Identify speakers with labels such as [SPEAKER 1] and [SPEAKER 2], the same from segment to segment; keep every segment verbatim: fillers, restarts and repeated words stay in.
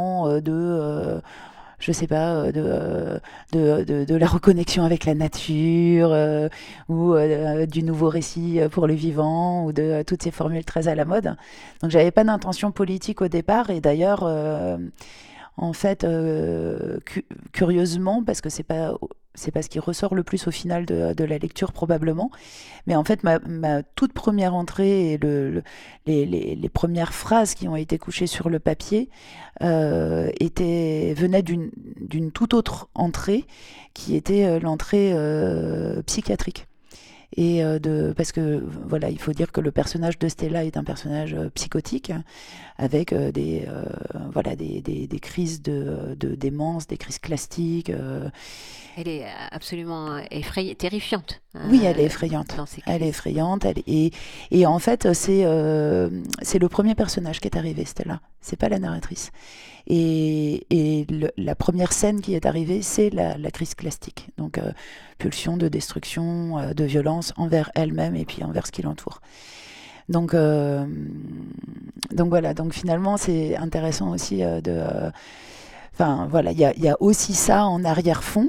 [SPEAKER 1] euh, de... euh, je sais pas, euh, de, euh, de, de, de la reconnexion avec la nature, euh, ou euh, du nouveau récit euh, pour le vivant, ou de euh, toutes ces formules très à la mode. Donc j'avais pas d'intention politique au départ, et d'ailleurs, euh, en fait, euh, cu- curieusement, parce que c'est pas c'est pas ce qui ressort le plus au final de, de la lecture probablement, mais en fait ma, ma toute première entrée et le, le- les, les- les premières phrases qui ont été couchées sur le papier euh, étaient, venaient d'une d'une toute autre entrée qui était euh, l'entrée euh, psychiatrique. Et euh, de, parce que voilà, il faut dire que le personnage de Stella est un personnage euh, psychotique avec euh, des, euh, voilà, des, des, des crises de, de démence, des crises classiques. euh.
[SPEAKER 2] Elle est euh, absolument effrayante, terrifiante
[SPEAKER 1] Oui, elle est
[SPEAKER 2] euh,
[SPEAKER 1] effrayante.
[SPEAKER 2] dans ses
[SPEAKER 1] Elle est
[SPEAKER 2] crises.
[SPEAKER 1] effrayante. Elle, et, et en fait, c'est euh, c'est le premier personnage qui est arrivé, Stella. C'est pas la narratrice. Et, et le- la première scène qui est arrivée, c'est la, la crise classique. Donc, euh, pulsion de destruction, euh, de violence envers elle-même et puis envers ce qui l'entoure. Donc, euh, donc voilà. Donc finalement, c'est intéressant aussi euh, de. euh, Enfin voilà, il y a, il y a aussi ça en arrière-fond.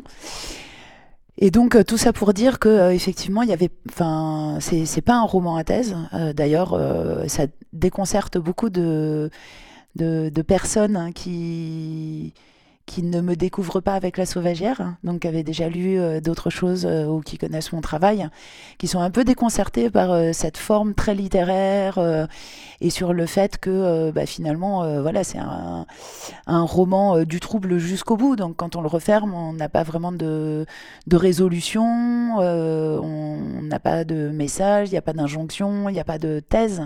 [SPEAKER 1] Et donc euh, tout ça pour dire que euh, effectivement il y avait, enfin c'est c'est pas un roman à thèse. Euh, D'ailleurs, euh, ça déconcerte beaucoup de de, de personnes hein, qui qui ne me découvrent pas avec La Sauvagière, hein, donc qui avaient déjà lu euh, d'autres choses euh, ou qui connaissent mon travail, qui sont un peu déconcertés par euh, cette forme très littéraire euh, et sur le fait que euh, bah, finalement, euh, voilà, c'est un, un roman euh, du trouble jusqu'au bout. Donc quand on le referme, on n'a pas vraiment de, de résolution, euh, on n'a pas de message, il n'y a pas d'injonction, il n'y a pas de thèse.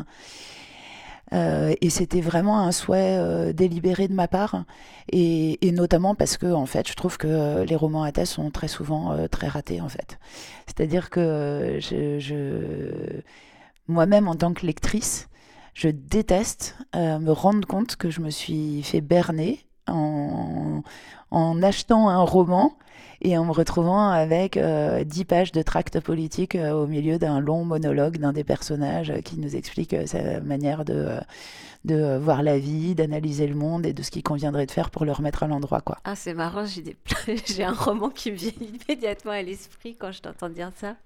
[SPEAKER 1] Euh, et c'était vraiment un souhait euh, délibéré de ma part, et, et notamment parce que en fait, je trouve que euh, les romans à thèse sont très souvent euh, très ratés en fait. C'est-à-dire que euh, je, je- moi-même en tant que lectrice, je déteste euh, me rendre compte que je me suis fait berner en, en achetant un roman et en me retrouvant avec euh, dix pages de tract politique euh, au milieu d'un long monologue d'un des personnages euh, qui nous explique euh, sa manière de, euh, de euh, voir la vie, d'analyser le monde et de ce qu'il conviendrait de faire pour le remettre à l'endroit, quoi.
[SPEAKER 2] Ah, c'est marrant, j'ai des... j'ai un roman qui me vient immédiatement à l'esprit quand je t'entends dire ça.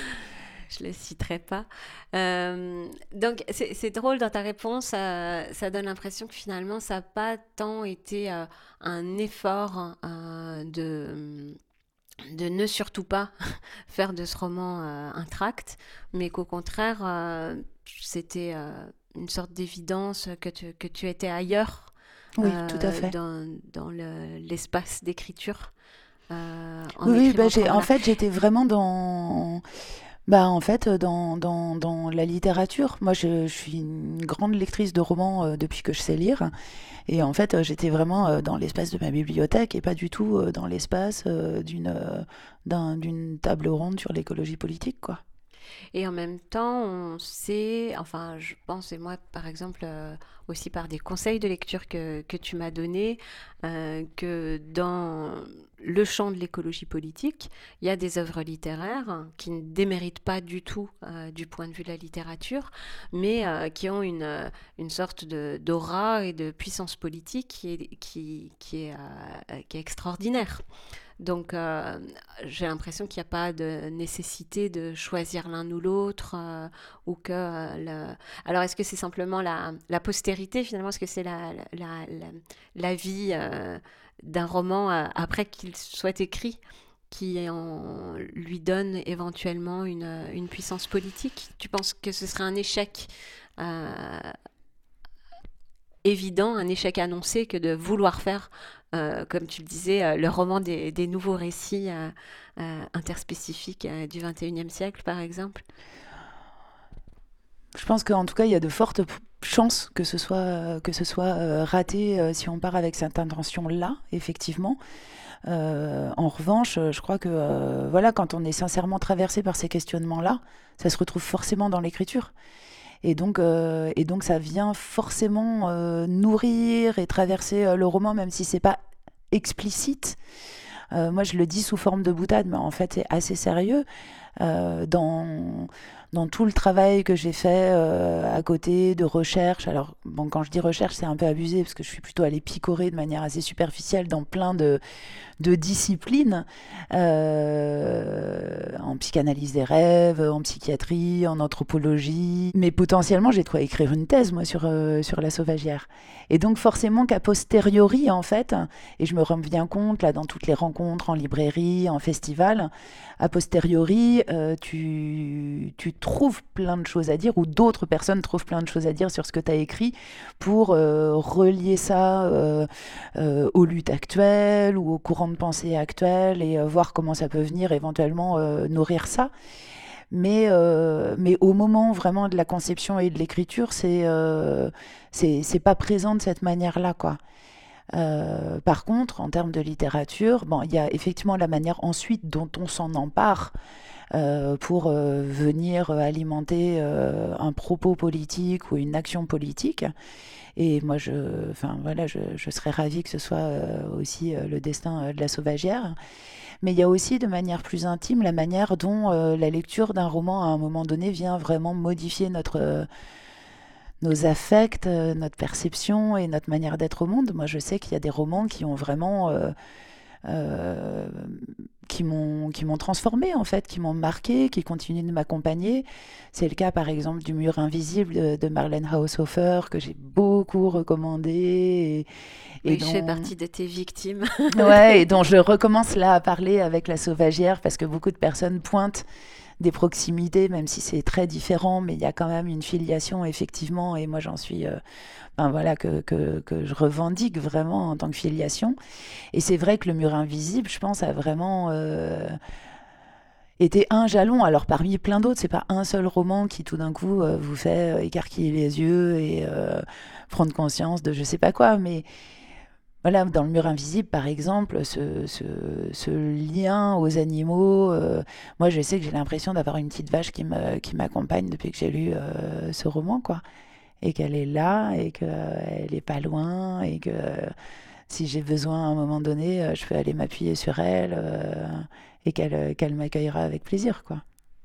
[SPEAKER 2] Je le citerai pas. Euh, donc, c'est c'est drôle dans ta réponse, ça, ça donne l'impression que finalement, ça n'a pas tant été euh, un effort euh, de, de ne surtout pas faire de ce roman euh, un tract, mais qu'au contraire, euh, c'était euh, une sorte d'évidence que tu, que tu étais ailleurs
[SPEAKER 1] Oui, tout à
[SPEAKER 2] euh,
[SPEAKER 1] fait.
[SPEAKER 2] dans, dans le- l'espace d'écriture euh, en
[SPEAKER 1] Oui, oui, bah,
[SPEAKER 2] écrivant ce
[SPEAKER 1] j'ai, en
[SPEAKER 2] roman-là.
[SPEAKER 1] fait, j'étais vraiment dans, bah, en fait, dans, dans, dans la littérature. Moi, je, je suis une grande lectrice de romans euh, depuis que je sais lire. Et en fait, euh, j'étais vraiment euh, dans l'espace de ma bibliothèque et pas du tout euh, dans l'espace euh, d'une euh, d'un- d'une table ronde sur l'écologie politique, quoi.
[SPEAKER 2] Et en même temps, on sait, enfin, je pense, et moi, par exemple, euh, aussi par des conseils de lecture que, que tu m'as donnés, euh, que dans le champ de l'écologie politique, il y a des œuvres littéraires qui ne déméritent pas du tout euh, du point de vue de la littérature, mais euh, qui ont une, euh, une sorte de, d'aura et de puissance politique qui est, qui, qui est, euh, qui est extraordinaire. Donc, euh, j'ai l'impression qu'il n'y a pas de nécessité de choisir l'un ou l'autre, euh, ou que euh, le... Alors, est-ce que c'est simplement la, la postérité, finalement? Est-ce que c'est la, la, la, la vie euh, d'un roman euh, après qu'il soit écrit qui en, lui donne éventuellement une, une puissance politique? Tu penses que ce serait un échec euh, évident, un échec annoncé que de vouloir faire, euh, comme tu le disais, euh, le roman des, des nouveaux récits euh, euh, interspécifiques euh, du vingt et unième siècle, par exemple.
[SPEAKER 1] Je pense qu'en tout cas, il y a de fortes p- chances que ce soit, que ce soit euh, raté euh, si on part avec cette intention-là, effectivement. Euh, en revanche, euh, je crois que euh, voilà, quand on est sincèrement traversé par ces questionnements-là, ça se retrouve forcément dans l'écriture. Et donc, euh, et donc, ça vient forcément euh, nourrir et traverser euh, le roman, même si c'est pas explicite. Euh, moi, je le dis sous forme de boutade, mais en fait, c'est assez sérieux. euh, dans, dans tout le travail que j'ai fait euh, à côté de recherche. Alors, bon, quand je dis recherche, c'est un peu abusé parce que je suis plutôt allée picorer de manière assez superficielle dans plein de, de disciplines, euh, en psychanalyse des rêves, en psychiatrie, en anthropologie. Mais potentiellement, j'ai de quoi écrire une thèse, moi, sur, euh, sur la sauvagière. Et donc, forcément qu'a posteriori, en fait, et je me rends bien compte, là, dans toutes les rencontres, en librairie, en festival, a posteriori, euh, tu, tu trouves plein de choses à dire, ou d'autres personnes trouvent plein de choses à dire sur ce que tu as écrit, pour euh, relier ça euh, euh, aux luttes actuelles ou aux courants de pensée actuels et euh, voir comment ça peut venir éventuellement euh, nourrir ça. Mais, euh, mais au moment vraiment de la conception et de l'écriture, c'est euh, c'est c'est pas présent de cette manière-là, quoi. Euh, par contre, en termes de littérature, bon, il y a effectivement la manière ensuite dont on s'en empare euh, pour euh, venir alimenter euh, un propos politique ou une action politique. Et moi, je, enfin, voilà, je, je serais ravie que ce soit euh, aussi euh, le destin euh, de la sauvagière. Mais il y a aussi, de manière plus intime, la manière dont euh, la lecture d'un roman, à un moment donné, vient vraiment modifier notre, euh, nos affects, euh, notre perception et notre manière d'être au monde. Moi, je sais qu'il y a des romans qui ont vraiment... euh, euh, qui m'ont qui m'ont transformé en fait, qui m'ont marqué, qui continuent de m'accompagner. C'est le cas par exemple du Mur invisible de, de Marlene Haushofer que j'ai beaucoup recommandé et, et
[SPEAKER 2] Oui, je fais
[SPEAKER 1] dont
[SPEAKER 2] partie de tes victimes.
[SPEAKER 1] ouais et dont je recommence là à parler avec la sauvagière parce que beaucoup de personnes pointent des proximités, même si c'est très différent, mais il y a quand même une filiation effectivement, et moi j'en suis, euh, ben voilà que, que, que je revendique vraiment en tant que filiation. Et c'est vrai que le Mur invisible, je pense, a vraiment euh, été un jalon. Alors parmi plein d'autres, c'est pas un seul roman qui tout d'un coup euh, vous fait euh, écarquiller les yeux et euh, prendre conscience de je sais pas quoi. Mais voilà, dans le Mur invisible, par exemple, ce, ce, ce lien aux animaux, euh, moi je sais que j'ai l'impression d'avoir une petite vache qui me, qui m'accompagne depuis que j'ai lu euh, ce roman, quoi. Et qu'elle est là, et qu'elle est pas loin, et que si j'ai besoin à un moment donné, euh, je peux aller m'appuyer sur elle euh, et qu'elle euh, qu'elle m'accueillera avec plaisir, quoi.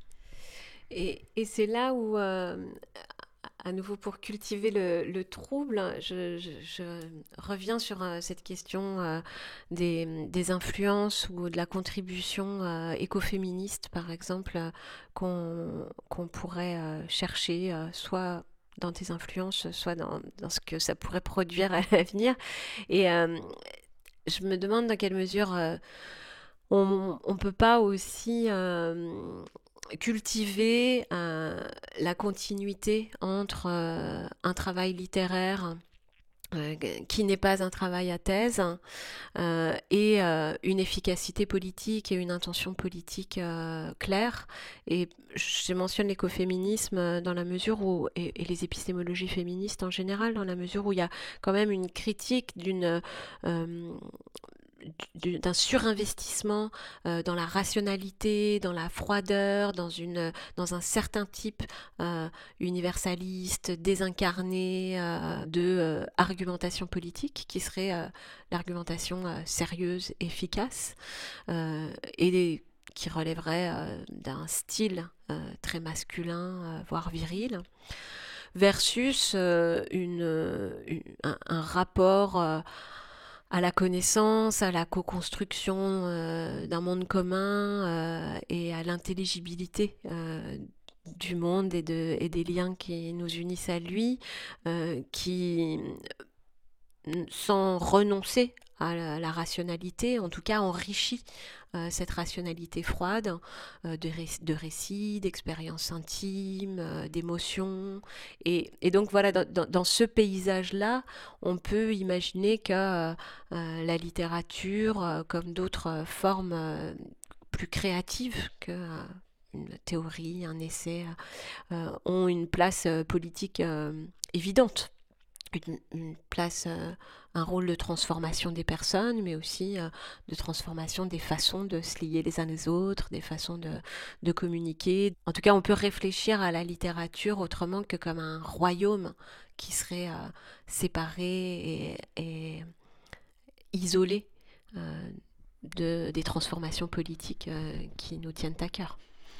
[SPEAKER 2] Et, et c'est là où, euh, à nouveau pour cultiver le, le trouble, je, je- je reviens sur euh, cette question euh, des, des influences ou de la contribution euh, écoféministe, par exemple, euh, qu'on qu'on pourrait euh, chercher, euh, soit dans tes influences, soit dans, dans ce que ça pourrait produire à l'avenir. Et euh, je me demande dans quelle mesure euh, on ne peut pas aussi euh, cultiver euh, la continuité entre euh, un travail littéraire euh, qui n'est pas un travail à thèse euh, et euh, une efficacité politique et une intention politique euh, claire. Et je mentionne l'écoféminisme dans la mesure où, et, et les épistémologies féministes en général, dans la mesure où il y a quand même une critique d'une euh, d'un surinvestissement euh, dans la rationalité, dans la froideur, dans, une, dans un certain type euh, universaliste, désincarné euh, de euh, argumentation politique, qui serait euh, l'argumentation euh, sérieuse, efficace, euh, et qui relèverait euh, d'un style euh, très masculin, euh, voire viril, versus euh, une, une- un, un rapport euh, à la connaissance, à la co-construction euh, d'un monde commun euh, et à l'intelligibilité euh, du monde et, de, et des liens qui nous unissent à lui, euh, qui, sans renoncer à la, la rationalité, en tout cas enrichit euh, cette rationalité froide euh, de, ré- de récits, d'expériences intimes, euh, d'émotions. Et, et donc voilà, dans, dans- dans ce paysage-là, on peut imaginer que euh, euh, la littérature, euh, comme d'autres euh, formes euh, plus créatives que euh, une théorie, un essai, euh, ont une place euh, politique euh, évidente, une, une place, euh, un rôle de transformation des personnes, mais aussi euh, de transformation des façons de se lier les uns les autres, des façons de, de communiquer. En tout cas, on peut réfléchir à la littérature autrement que comme un royaume qui serait euh, séparé et, et isolé euh, de, des transformations politiques euh, qui nous tiennent à cœur.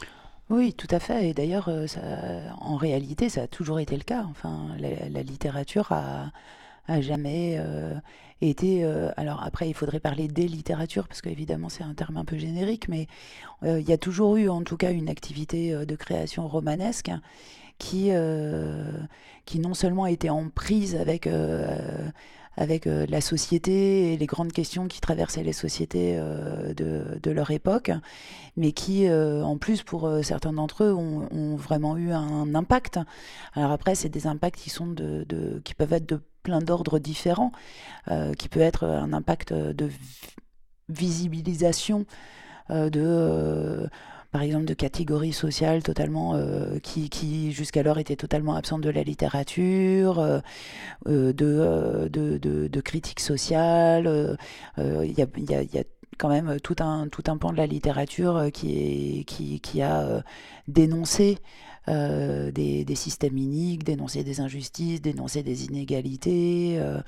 [SPEAKER 1] Oui, tout à fait. Et d'ailleurs, euh, ça, en réalité, ça a toujours été le cas. Enfin, la, la littérature a, a jamais euh, été. Euh, alors après, il faudrait parler des littératures parce qu'évidemment, c'est un terme un peu générique, mais euh, il y a toujours eu, en tout cas, une activité euh, de création romanesque qui, euh, qui non seulement était en prise avec, euh, avec euh, la société et les grandes questions qui traversaient les sociétés euh, de, de leur époque, mais qui, euh, en plus, pour euh, certains d'entre eux, ont, ont vraiment eu un impact. Alors après, c'est des impacts qui, sont de, de- qui peuvent être de plein d'ordres différents, euh, qui peut être un impact de vi- visibilisation euh, de, euh, par exemple, de catégories sociales totalement euh, qui, qui jusqu'alors étaient totalement absentes de la littérature, euh, euh, de, euh, de, de, de critiques sociales. euh, euh, Il y a, il y a- il y a quand même tout un, tout un pan de la littérature euh, qui, est, qui, qui a euh, dénoncé euh, des, des systèmes iniques, dénoncé des injustices, dénoncé des inégalités. euh,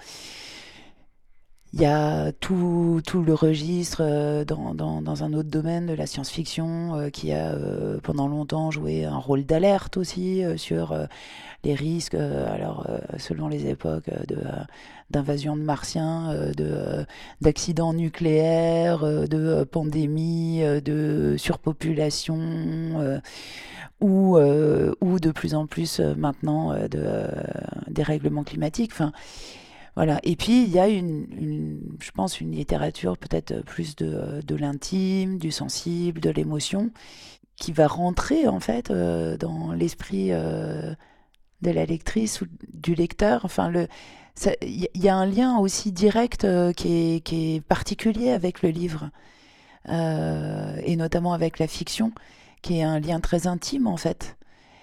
[SPEAKER 1] il y a tout, tout le registre euh, dans, dans, dans un autre domaine de la science-fiction euh, qui a euh, pendant longtemps joué un rôle d'alerte aussi euh, sur euh, les risques, euh, alors euh, selon les époques, euh, de, euh, d'invasion de martiens, euh, de, euh, d'accidents nucléaires, euh, de euh, pandémies, euh, de surpopulation, euh, ou, euh, ou de plus en plus euh, maintenant euh, de euh, dérèglement climatique. Enfin, voilà. Et puis, il y a une, une- je pense, une littérature peut-être plus de, de l'intime, du sensible, de l'émotion, qui va rentrer en fait euh, dans l'esprit euh, de la lectrice ou du lecteur. Enfin, le, ça- il y, il y a un lien aussi direct euh, qui est, qui est particulier avec le livre, euh, et notamment avec la fiction, qui est un lien très intime en fait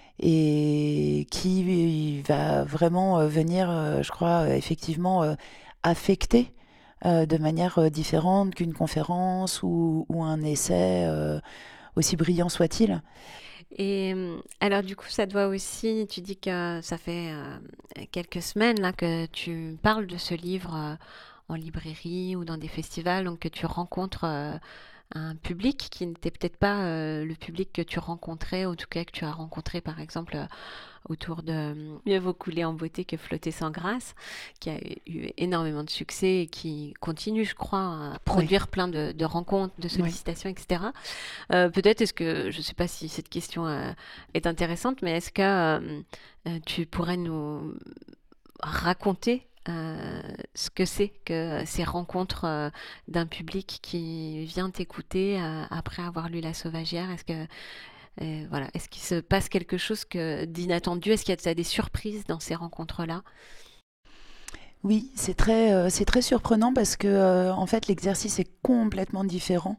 [SPEAKER 1] et qui va vraiment euh, venir, euh, je crois, euh, effectivement euh, affecter euh, de manière euh, différente qu'une conférence ou, ou un essai, euh, aussi brillant soit-il.
[SPEAKER 2] Et euh, alors du coup, ça doit aussi, tu dis que ça fait euh, quelques semaines là que tu parles de ce livre euh, en librairie ou dans des festivals, donc que tu rencontres euh, un public qui n'était peut-être pas euh, le public que tu rencontrais, ou en tout cas que tu as rencontré par exemple euh, autour de euh, Mieux vaut couler en beauté que flotter sans grâce, qui a eu énormément de succès et qui continue, je crois, à
[SPEAKER 1] Oui,
[SPEAKER 2] produire plein de, de rencontres, de
[SPEAKER 1] oui.
[SPEAKER 2] sollicitations, et cetera. Euh, peut-être est-ce que, je ne sais pas si cette question euh, est intéressante, mais est-ce que euh, euh, tu pourrais nous raconter euh, ce que c'est que ces rencontres euh, d'un public qui vient t'écouter euh, après avoir lu La Sauvagière? Est-ce que euh, voilà, est-ce qu'il se passe quelque chose que d'inattendu? Est-ce qu'il y a des surprises dans ces rencontres-là?
[SPEAKER 1] Oui, c'est très, euh, c'est très surprenant parce que euh, en fait l'exercice est complètement différent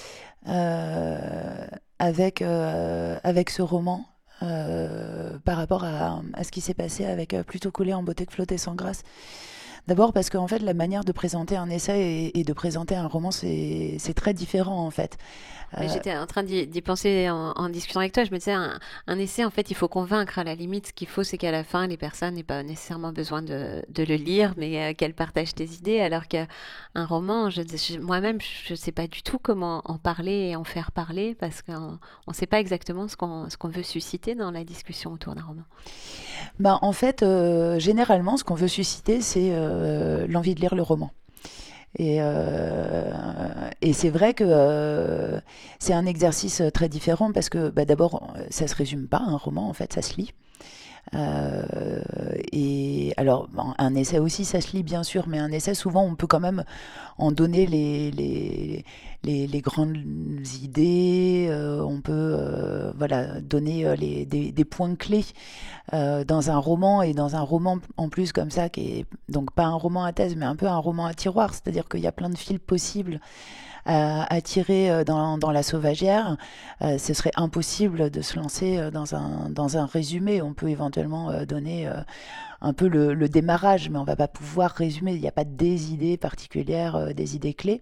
[SPEAKER 1] euh, avec, euh, avec ce roman euh, par rapport à, à ce qui s'est passé avec euh, Plutôt couler en beauté que flotter sans grâce. D'abord parce qu'en fait, la manière de présenter un essai et, et de présenter un roman, c'est c'est très différent en fait.
[SPEAKER 2] Mais
[SPEAKER 1] Euh,
[SPEAKER 2] j'étais en train d'y d'y penser en, en discutant avec toi. Je me disais, un, un essai, en fait, il faut convaincre. À la limite, ce qu'il faut, c'est qu'à la fin, les personnes n'aient pas nécessairement besoin de, de le lire, mais euh, qu'elles partagent tes idées. Alors qu'un roman, je, je- moi-même, je ne sais pas du tout comment en parler et en faire parler, parce qu'on ne sait pas exactement ce qu'on ce qu'on veut susciter dans la discussion autour d'un roman.
[SPEAKER 1] bah, en fait, euh, généralement, ce qu'on veut susciter, c'est euh, l'envie de lire le roman. Et, euh, et c'est vrai que euh, c'est un exercice très différent parce que bah, d'abord, ça se résume pas un roman, en fait, ça se lit. Euh, et alors, bon, un essai aussi, ça se lit bien sûr, mais un essai, souvent, on peut quand même en donner les, les, les, les grandes idées, euh, on peut euh, voilà, donner euh, les, des, des points clés euh, dans un roman, et dans un roman en plus comme ça, qui est donc pas un roman à thèse, mais un peu un roman à tiroir, c'est-à-dire qu'il y a plein de fils possibles à, à tirer euh, dans, dans La Sauvagière. Euh, ce serait impossible de se lancer euh, dans un, dans un résumé. On peut éventuellement euh, donner euh, un peu le, le démarrage, mais on va pas pouvoir résumer. Il n'y a pas des idées particulières, euh, des idées clés.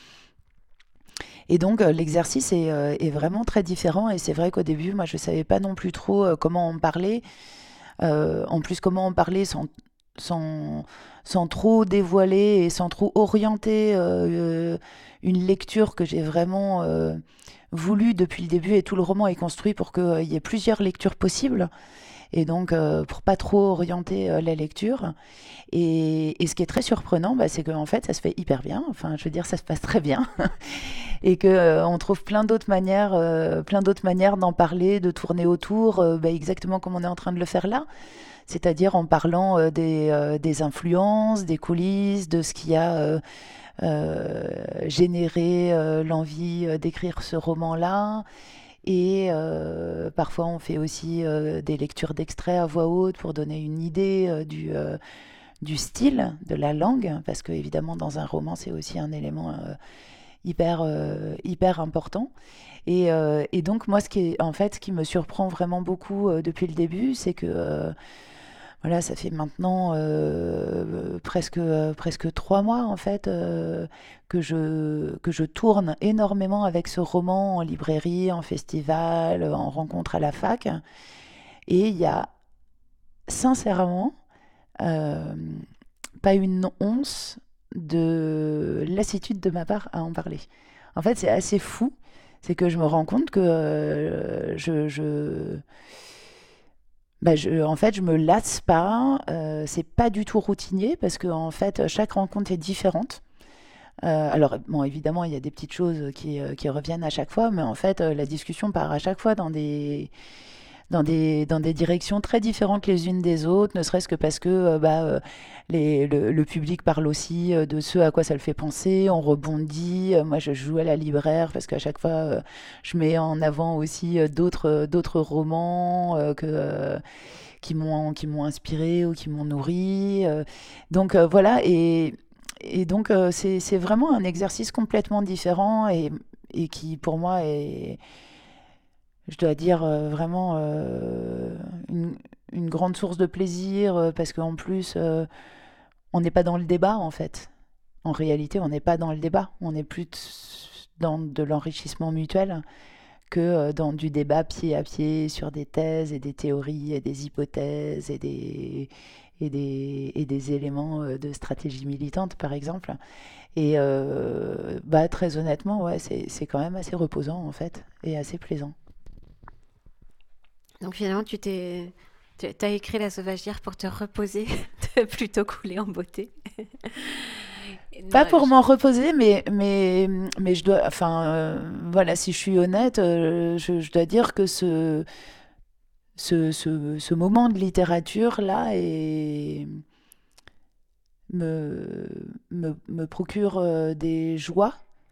[SPEAKER 1] Et donc euh, l'exercice est, euh, est vraiment très différent. Et c'est vrai qu'au début, moi, je savais pas non plus trop euh, comment en parler. Euh, en plus, comment en parler sans sans, sans trop dévoiler et sans trop orienter euh, une lecture que j'ai vraiment euh, voulu depuis le début, et tout le roman est construit pour qu'il y ait plusieurs lectures possibles, et donc euh, pour pas trop orienter euh, la lecture. Et, et ce qui est très surprenant, bah, c'est qu'en fait, ça se fait hyper bien. Enfin, je veux dire, ça se passe très bien. Et que euh, on trouve plein d'autres manières, euh, plein d'autres manières d'en parler, de tourner autour, euh, bah, exactement comme on est en train de le faire là. C'est-à-dire en parlant euh, des, euh, des influences, des coulisses, de ce qui a euh, euh, généré euh, l'envie euh, d'écrire ce roman-là. Et euh, parfois, on fait aussi euh, des lectures d'extraits à voix haute pour donner une idée euh, du, euh, du style, de la langue, parce que évidemment, dans un roman, c'est aussi un élément euh, hyper, euh, hyper important. Et, euh, et donc, moi, ce qui est, en fait, ce qui me surprend vraiment beaucoup euh, depuis le début, c'est que euh, voilà, ça fait maintenant euh, presque, euh, presque trois mois en fait euh, que je, que je tourne énormément avec ce roman en librairie, en festival, en rencontre à la fac. Et il y a sincèrement euh, pas une once de lassitude de ma part à en parler. En fait, c'est assez fou. C'est que je me rends compte que euh, je, je, bah, je, en fait, je me lasse pas. Euh, c'est pas du tout routinier parce que en fait, chaque rencontre est différente. Euh, alors, bon, évidemment, il y a des petites choses qui, euh, qui reviennent à chaque fois, mais en fait, euh, la discussion part à chaque fois dans des, dans des, dans des directions très différentes les unes des autres, ne serait-ce que parce que euh, bah, euh, les, le, le public parle aussi euh, de ce à quoi ça le fait penser, on rebondit. Euh, moi, je joue à la libraire parce qu'à chaque fois, euh, je mets en avant aussi euh, d'autres, euh, d'autres romans euh, que, euh, qui m'ont, qui m'ont inspiré ou qui m'ont nourri. euh. Donc euh, voilà, et, et donc euh, c'est, c'est vraiment un exercice complètement différent et, et qui, pour moi, est je dois dire euh, vraiment euh, une, une grande source de plaisir euh, parce qu'en plus, euh, on n'est pas dans le débat en fait. En réalité, on n'est pas dans le débat. On est plus t- dans de l'enrichissement mutuel que euh, dans du débat pied à pied sur des thèses et des théories et des hypothèses et des, et des, et des éléments euh, de stratégie militante, par exemple. Et euh, bah, très honnêtement, ouais, c'est, c'est quand même assez reposant en fait et assez plaisant.
[SPEAKER 2] Donc finalement, tu t'es, tu as écrit La Sauvagière pour te reposer, de plutôt couler en beauté.
[SPEAKER 1] Pas
[SPEAKER 2] Non,
[SPEAKER 1] pour
[SPEAKER 2] je-
[SPEAKER 1] m'en reposer, mais, mais, mais je dois, enfin, euh, voilà, si je suis honnête, euh, je, je dois dire que ce, ce, ce, ce moment de littérature là est, me, me, me procure euh, des joies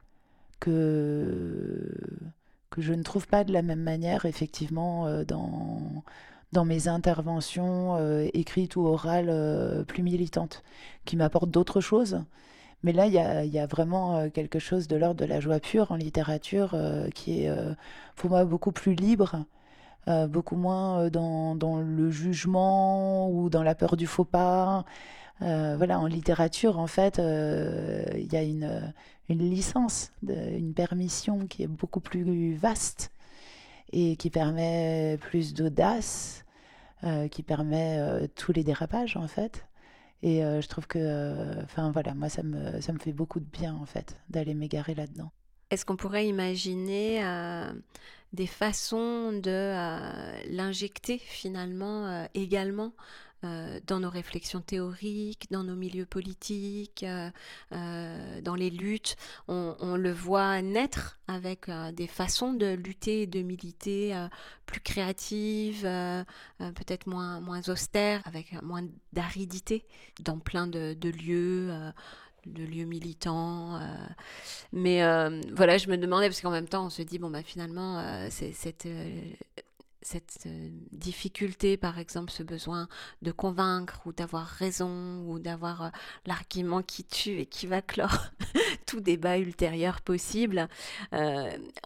[SPEAKER 1] que, que je ne trouve pas de la même manière, effectivement, euh, dans, dans mes interventions euh, écrites ou orales euh, plus militantes, qui m'apportent d'autres choses. Mais là, il y a, il y a vraiment euh, quelque chose de l'ordre de la joie pure en littérature euh, qui est euh, pour moi beaucoup plus libre, euh, beaucoup moins euh, dans, dans le jugement ou dans la peur du faux pas. Euh, voilà, en littérature, en fait, euh, il y a une, une licence, de- une permission qui est beaucoup plus vaste et qui permet plus d'audace, euh, qui permet euh, tous les dérapages, en fait. Et euh, je trouve que, euh, enfin voilà, moi ça me, ça me fait beaucoup de bien en fait d'aller m'égarer là-dedans.
[SPEAKER 2] Est-ce qu'on pourrait imaginer euh, des façons de euh, l'injecter finalement euh, également euh, dans nos réflexions théoriques, dans nos milieux politiques, euh, euh, dans les luttes? On, on le voit naître avec euh, des façons de lutter et de militer euh, plus créatives, euh, euh, peut-être moins, moins austères, avec euh, moins d'aridité dans plein de, de lieux. Euh, de lieux militants, euh, mais euh, voilà, je me demandais, parce qu'en même temps, on se dit, bon, bah finalement, euh, c'est, cette, euh, cette euh, difficulté, par exemple, ce besoin de convaincre ou d'avoir raison ou d'avoir euh, l'argument qui tue et qui va clore tout débat ultérieur possible, euh,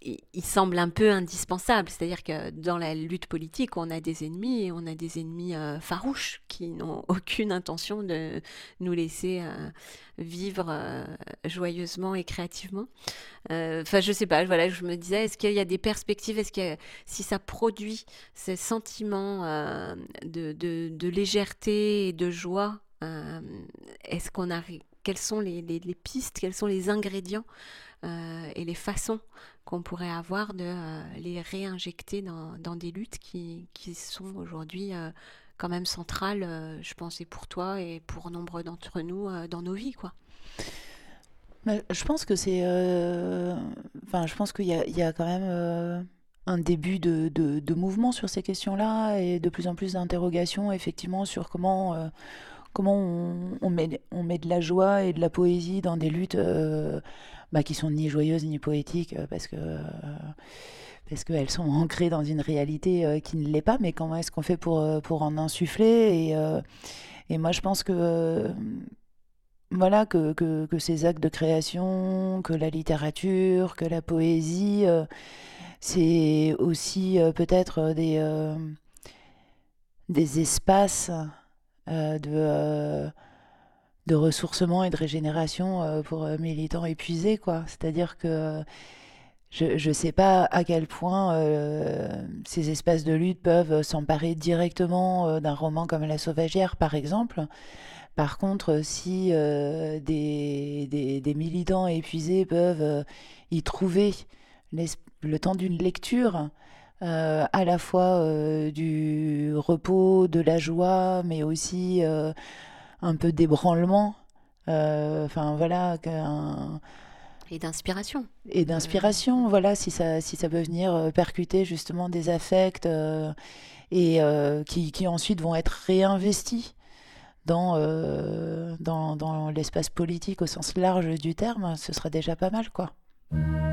[SPEAKER 2] il, il semble un peu indispensable. C'est-à-dire que dans la lutte politique, on a des ennemis et on a des ennemis euh, farouches qui n'ont aucune intention de nous laisser euh, vivre euh, joyeusement et créativement. Euh, Enfin, je sais pas, voilà, je me disais, est-ce qu'il y a des perspectives, est-ce que si ça produit ces sentiments euh, de, de, de légèreté et de joie, euh, est-ce qu'on arrive, quelles sont les, les, les pistes, quels sont les ingrédients euh, et les façons qu'on pourrait avoir de euh, les réinjecter dans, dans des luttes qui, qui sont aujourd'hui euh, quand même centrales, euh, je pense, et pour toi et pour nombre d'entre nous euh, dans nos vies, quoi.
[SPEAKER 1] Mais je pense que c'est. euh, Enfin, je pense qu'il y a, il y a quand même euh, un début de, de, de mouvement sur ces questions-là et de plus en plus d'interrogations, effectivement, sur comment, euh, comment on, on met, on met de la joie et de la poésie dans des luttes euh, bah, qui sont ni joyeuses ni poétiques euh, parce que. euh, parce qu'elles sont ancrées dans une réalité euh, qui ne l'est pas, mais comment est-ce qu'on fait pour, euh, pour en insuffler et, euh, et moi, je pense que, euh, voilà, que, que, que ces actes de création, que la littérature, que la poésie, euh, c'est aussi euh, peut-être euh, des, euh, des espaces euh, de, euh, de ressourcement et de régénération euh, pour euh, militants épuisés, quoi. C'est-à-dire que je ne sais pas à quel point euh, ces espaces de lutte peuvent s'emparer directement euh, d'un roman comme La Sauvagière, par exemple. Par contre, si euh, des, des- des militants épuisés peuvent euh, y trouver l'es- le temps d'une lecture, euh, à la fois euh, du repos, de la joie, mais aussi euh, un peu d'ébranlement, euh, enfin voilà, qu'un-
[SPEAKER 2] Et d'inspiration.
[SPEAKER 1] et
[SPEAKER 2] Euh,
[SPEAKER 1] d'inspiration, voilà, si ça, si ça peut venir euh, percuter justement des affects euh, et euh, qui, qui ensuite vont être réinvestis dans, euh, dans, dans l'espace politique au sens large du terme, ce sera déjà pas mal, quoi.